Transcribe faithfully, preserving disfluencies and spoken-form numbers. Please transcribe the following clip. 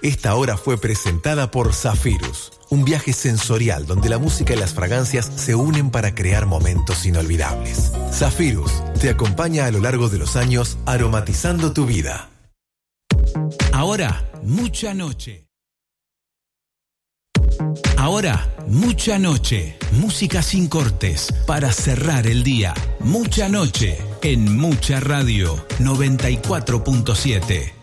Esta hora fue presentada por Zafirus, un viaje sensorial donde la música y las fragancias se unen para crear momentos inolvidables. Zafirus te acompaña a lo largo de los años aromatizando tu vida. Ahora, mucha noche. Ahora, mucha noche. Música sin cortes para cerrar el día. Mucha noche en Mucha Radio noventa y cuatro punto siete.